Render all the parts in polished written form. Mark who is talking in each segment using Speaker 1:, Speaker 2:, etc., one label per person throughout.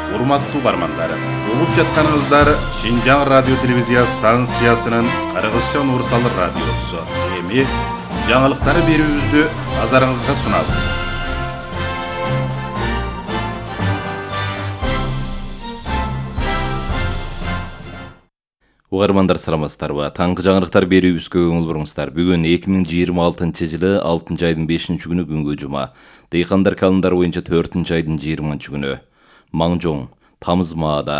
Speaker 1: Урматтуу бармандар, угуп жатканыңыздар Шинжаң радио телевизия станциясынын Кыргызча универсал радиосу. Эми жаңылыктарды берүүбүздү назарыңызга сунабыз.
Speaker 2: Угармандар саламатсыздарбы? Таңкы жаңылыктар берүүбүзгө көңүл буруңуздар. Бүгүн 2026-жылы 6-айдын 5-күнү күнгө жума. Дыйкандар календары боюнча 4-айдын 20-күнү. Маңжоң, тамыз маада.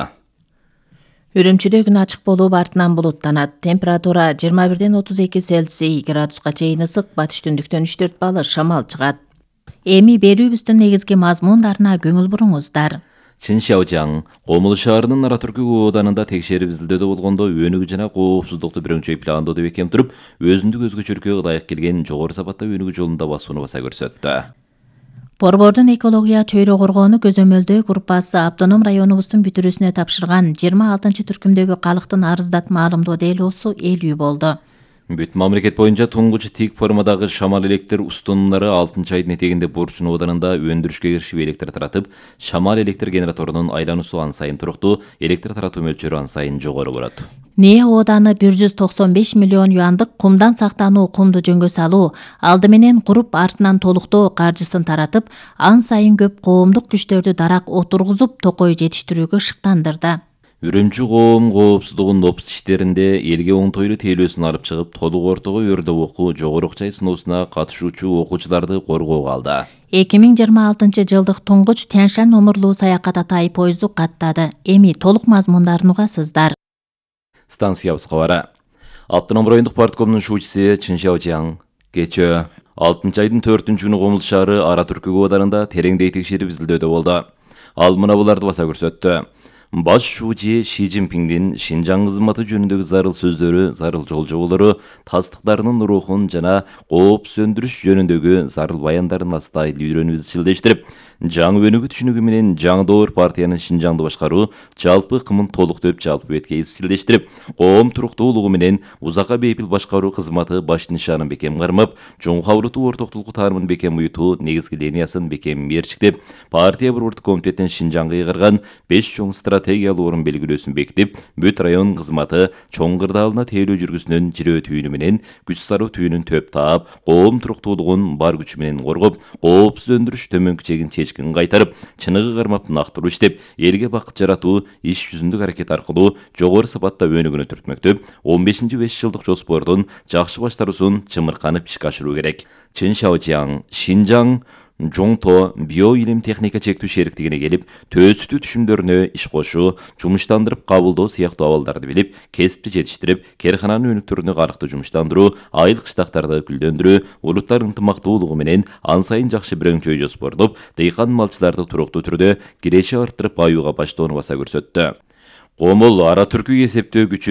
Speaker 3: Үрүмчүдө күн ачык болуп, артынан булуттанат. Температура 21-ден 32 Цельсий градуска чейин ысык, батыш түндүктөн 3-4 балл шамал чыгат. Эми берүүбүздүн негизги мазмундарына көңүл буруңуздар.
Speaker 2: Чыншаожаң, Комул шаарынын Ара-Түркү ооданында текшерип изилдөөдө болгондо өнүгүү жана коопсуздукту бирөңчөй пландоодо бекем туруп, өзүндүк өзгөчөлүккө ылайык келген жогору сапатта өнүгүү жолунда басууну баса көрсөттү.
Speaker 3: Борбордун экология чөйрө коргоону көзөмөлдөө группасы автоном районубуздун бүтүрүүсүнө тапшырган 26-түркүмдөгү калктын арыздат маалымдоо делоосу эл үй болду.
Speaker 2: Бүт мамлекет боюнча туңгуч тик формадагы шамал электр устунумдары 6-айдын этегинде Бурчун ооданында өндүрүшкө киришип электр таратып, шамал электр генераторунун айлануусу ан сайын туруктуу, электр таратуу мөлчөрү ан сайын жогору болот.
Speaker 3: Нээ ооданы 195 миллион юандык кумдан сактануу кумду жөнгө салуу, алды менен куруп артынан толуктоо каржысын таратып, ан сайын көп коомдук күчтөрдү дарак отургузуп, токой жетиштирүүгө шыктандырды.
Speaker 2: Үрүмчү коом коопсуздугунун опус иштеринде элге оңтойлуу тейлөөсүн алып чыгып, толук ортого өрдөп окуу жогору окчай сыноосуна катышуучу окуучуларды коргоого алды.
Speaker 3: 2026 жылдык туңгуч Тянь-Шань номурлуу саякат атайы поезду каттады. Эми толук мазмундарын угасыздар.
Speaker 2: Станциябыз кабары. Автоном райондук парткомдун шуучусу Чыншаожаң кечээ 6-айдын 4-күнү Комул шаары Ара-Түркү ооданында тереңдей текшерип изилдөөдө болду. Ал мына буларды баса көрсөттү. Баш шуучу Ши Цзиньпиңдин Шинжаң кызматы жөнүндөгү зарыл сөздөрү, зарыл жолжоболору, тастыктарынын рухун жана кооп сөндүрүш жөнүндөгү зарыл баяндарын астайыл үйрөнүп изчилдештирип, жаңы өнүгүү түшүнүгү менен жаңы доор партиянын Шинжаңды башкаруу жалпы кымын толуктоп жалпы бетке изчилдештирип, коом туруктуулугу менен узакка бейпил башкаруу кызматы баш нишанын бекем кармап, чоң кабылдуу ортоктулук таарымын бекем уютуу негизги линиясын бекем мерчиктеп, партия борбордук комитеттин Шинжаңга ыйгарган 5 чоң стратегиялуу орун белгилөөсүн бекитип, бүт район кызматы чоң кырдаалына тейлөө жүргүсүнөн жирөө түйүнү менен күч сароо түйүнүн төп таап, коом туруктуулугун бар күчү менен коргоп, коопсуз өндүрүш төмөнкү чегин чечкин кайтарып, чыныгы кармап нактыруу иштеп, элге бакыт жаратуу иш жүзүндүк аракет аркылуу жогору сапатта өнүгүүнү түртмөктөп, 15-5 жылдык жоспордун жакшы баштаруусун чымырканып ишке ашыруу керек. Чыншаожаң, Шинжаң Жоңто био илим техника чектүү шериктигине келип, төөсүтүү түшүмдөрүнө иш кошуу, жумуштандырып кабылдоо сыяктуу абалдарды билип, кесипти жетиштирип, керкананын өнүктөрүнө карыкты жумуштандыруу, айыл кыштактарды гүлдөндүрүү, улуттар ынтымактуулугу менен ан сайын жакшы бирөңчөй жоспордоп, дыйкан малчыларды туруктуу түрдө киреше арттырып аюуга баштоону баса көрсөттү. Комул Ара-Түркү эсептөө күчү